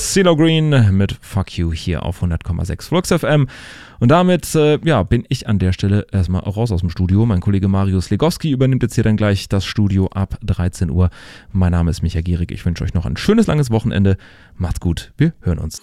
CeeLo Green mit Fuck You hier auf 100,6 Flux FM. Und damit bin ich an der Stelle erstmal raus aus dem Studio. Mein Kollege Marius Legowski übernimmt jetzt hier dann gleich das Studio ab 13 Uhr. Mein Name ist Micha Gierig. Ich wünsche euch noch ein schönes, langes Wochenende. Macht's gut. Wir hören uns.